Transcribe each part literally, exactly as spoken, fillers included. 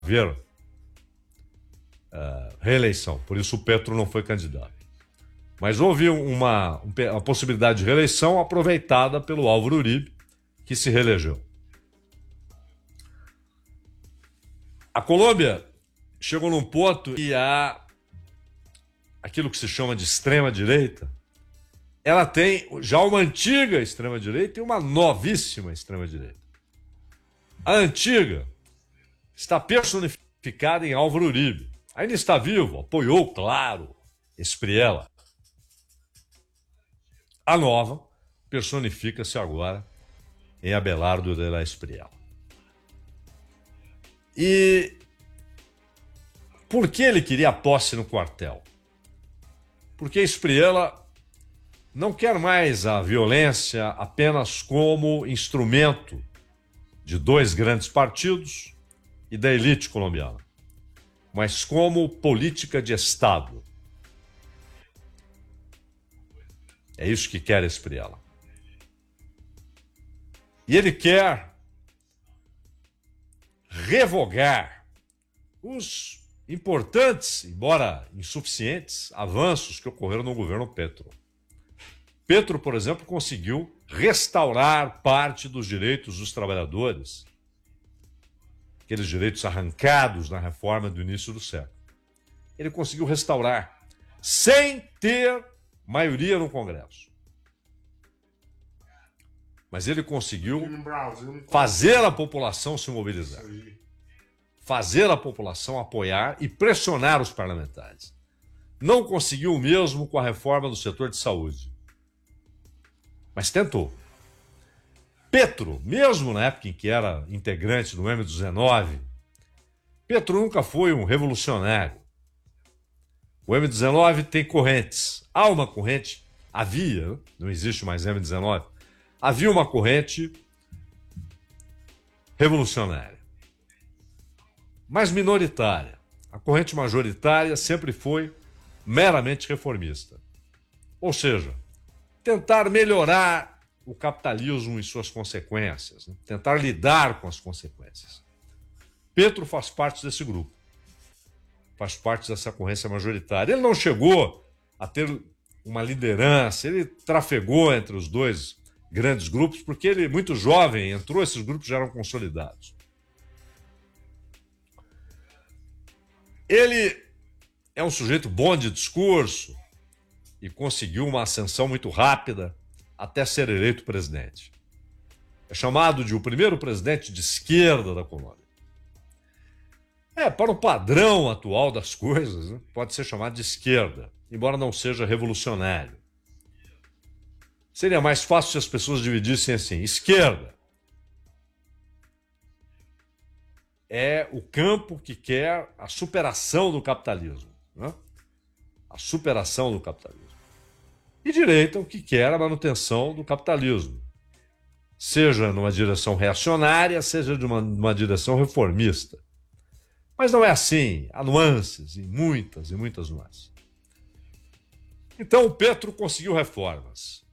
haver uh, reeleição. Por isso o Petro não foi candidato. Mas houve uma, uma possibilidade de reeleição aproveitada pelo Álvaro Uribe, que se reelegeu. A Colômbia chegou num ponto que há aquilo que se chama de extrema-direita. Ela tem já uma antiga extrema-direita e uma novíssima extrema-direita. A antiga está personificada em Álvaro Uribe. Ainda está vivo, apoiou, claro, Espriella. A nova personifica-se agora em Abelardo de la Espriella. E por que ele queria a posse no quartel? Porque Espriella não quer mais a violência apenas como instrumento de dois grandes partidos e da elite colombiana, mas como política de Estado. É isso que quer Espriella. E ele quer revogar os importantes, embora insuficientes, avanços que ocorreram no governo Petro. Petro, por exemplo, conseguiu restaurar parte dos direitos dos trabalhadores, aqueles direitos arrancados na reforma do início do século. Ele conseguiu restaurar, sem ter maioria no Congresso. Mas ele conseguiu fazer a população se mobilizar, fazer a população apoiar e pressionar os parlamentares. Não conseguiu o mesmo com a reforma do setor de saúde, mas tentou. Petro, mesmo na época em que era integrante do M dezenove, Petro nunca foi um revolucionário. O M dezenove tem correntes. Há uma corrente, havia, não existe mais M dezenove, havia uma corrente revolucionária, mas minoritária. A corrente majoritária sempre foi meramente reformista. Ou seja, tentar melhorar o capitalismo e suas consequências, né? Tentar lidar com as consequências. Petro faz parte desse grupo, faz parte dessa corrente majoritária. Ele não chegou a ter uma liderança, ele trafegou entre os dois grandes grupos, porque ele, muito jovem, entrou, esses grupos já eram consolidados. Ele é um sujeito bom de discurso e conseguiu uma ascensão muito rápida até ser eleito presidente. É chamado de o primeiro presidente de esquerda da Colômbia. É, para o padrão atual das coisas, né, pode ser chamado de esquerda, embora não seja revolucionário. Seria mais fácil se as pessoas dividissem assim: esquerda é o campo que quer a superação do capitalismo, né? A superação do capitalismo. E direita o que quer a manutenção do capitalismo, seja numa direção reacionária, seja de uma, uma direção reformista. Mas não é assim, há nuances, e muitas e muitas nuances. Então o Petro conseguiu reformas.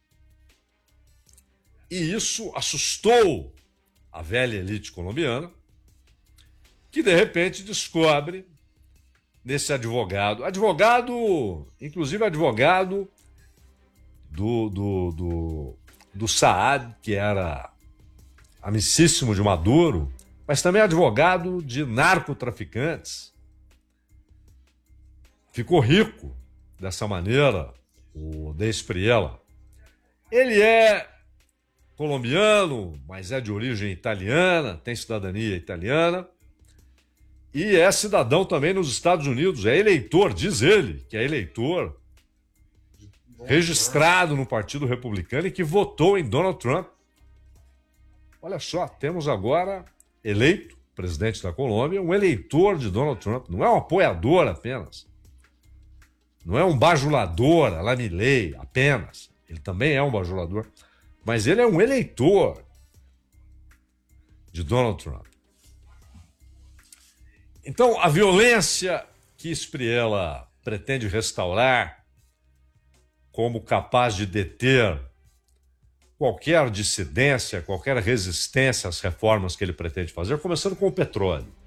E isso assustou a velha elite colombiana, que de repente descobre nesse advogado, advogado, inclusive advogado do, do, do, do Saad, que era amicíssimo de Maduro, mas também advogado de narcotraficantes. Ficou rico dessa maneira, o de Espriella. Ele é colombiano, mas é de origem italiana, tem cidadania italiana, e é cidadão também nos Estados Unidos, é eleitor, diz ele, que é eleitor registrado no Partido Republicano e que votou em Donald Trump. Olha só, temos agora eleito presidente da Colômbia, um eleitor de Donald Trump, não é um apoiador apenas, não é um bajulador, a la Milei apenas, ele também é um bajulador, mas ele é um eleitor de Donald Trump. Então, a violência que Espriella pretende restaurar como capaz de deter qualquer dissidência, qualquer resistência às reformas que ele pretende fazer, começando com o petróleo.